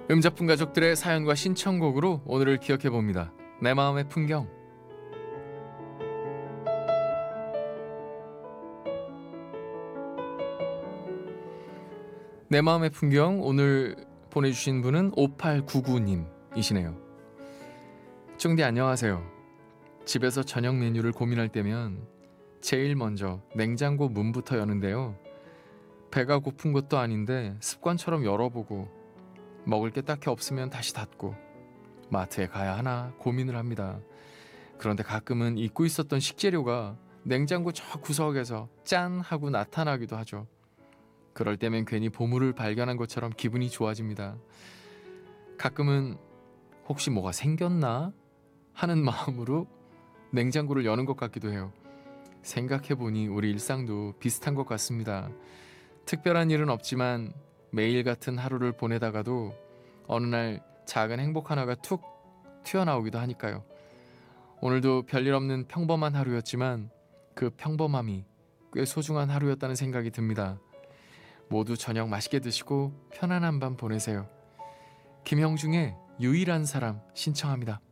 음작품 가족들의 사연과 신청곡으로 오늘을 기억해봅니다. 내 마음의 풍경. 내 마음의 풍경 오늘 보내주신 분은 5899님이시네요. 쫑디 안녕하세요. 집에서 저녁 메뉴를 고민할 때면 제일 먼저 냉장고 문부터 여는데요. 배가 고픈 것도 아닌데 습관처럼 열어보고 먹을 게 딱히 없으면 다시 닫고 마트에 가야 하나 고민을 합니다. 그런데 가끔은 잊고 있었던 식재료가 냉장고 저 구석에서 짠 하고 나타나기도 하죠. 그럴 때면 괜히 보물을 발견한 것처럼 기분이 좋아집니다. 가끔은 혹시 뭐가 생겼나 하는 마음으로 냉장고를 여는 것 같기도 해요. 생각해보니 우리 일상도 비슷한 것 같습니다. 특별한 일은 없지만 매일 같은 하루를 보내다가도 어느 날 작은 행복 하나가 툭 튀어나오기도 하니까요. 오늘도 별일 없는 평범한 하루였지만 그 평범함이 꽤 소중한 하루였다는 생각이 듭니다. 모두 저녁 맛있게 드시고 편안한 밤 보내세요. 김형중의 유일한 사람 신청합니다.